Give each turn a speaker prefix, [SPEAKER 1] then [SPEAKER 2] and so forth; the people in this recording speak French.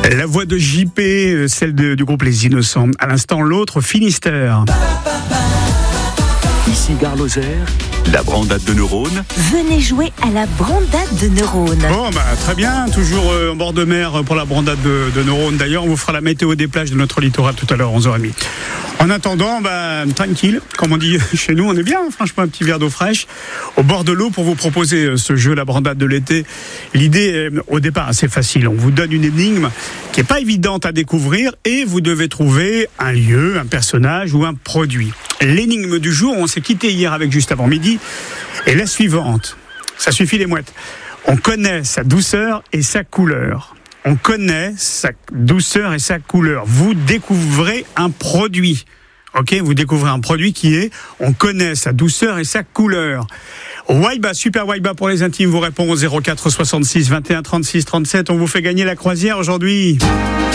[SPEAKER 1] La voix de JP, celle du groupe Les Innocents. À l'instant, l'autre, Finistère.
[SPEAKER 2] Ici Gare Lozère, la brandade de neurones.
[SPEAKER 3] Venez jouer à la brandade de neurones.
[SPEAKER 1] Bon, très bien. Toujours en bord de mer pour la brandade de neurones. D'ailleurs, on vous fera la météo des plages de notre littoral tout à l'heure, 11h30. En attendant, tranquille, comme on dit chez nous, on est bien, franchement, un petit verre d'eau fraîche au bord de l'eau pour vous proposer ce jeu, la brandade de l'été. L'idée, au départ, assez facile. On vous donne une énigme qui est pas évidente à découvrir et vous devez trouver un lieu, un personnage ou un produit. L'énigme du jour, on s'est quitté hier avec juste avant midi, est la suivante. Ça suffit les mouettes. On connaît sa douceur et sa couleur. On connaît sa douceur et sa couleur. Vous découvrez un produit. Ok, vous découvrez un produit qui est, on connaît sa douceur et sa couleur. Waiba, super Waiba pour les intimes, vous répond au 04 66 21 36 37. On vous fait gagner la croisière aujourd'hui.